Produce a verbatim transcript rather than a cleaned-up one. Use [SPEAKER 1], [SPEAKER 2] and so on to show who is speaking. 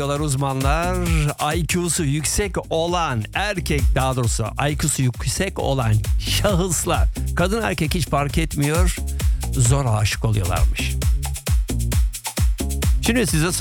[SPEAKER 1] diyorlar uzmanlar. I Q'su yüksek olan erkek, daha doğrusu I Q'su yüksek olan şahıslar, kadın erkek hiç fark etmiyor, zor aşık oluyorlarmış. Şimdi size